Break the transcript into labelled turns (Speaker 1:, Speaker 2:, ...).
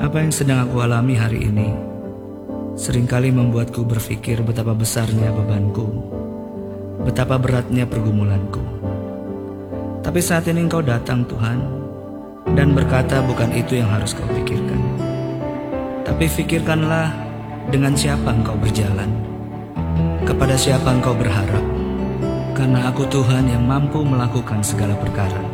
Speaker 1: Apa yang sedang aku alami hari ini seringkali membuatku berpikir betapa besarnya bebanku, betapa beratnya pergumulanku. Tapi saat ini Engkau datang Tuhan, dan berkata bukan itu yang harus kau pikirkan. Tapi pikirkanlah dengan siapa engkau berjalan, kepada siapa engkau berharap, karena aku Tuhan yang mampu melakukan segala perkara.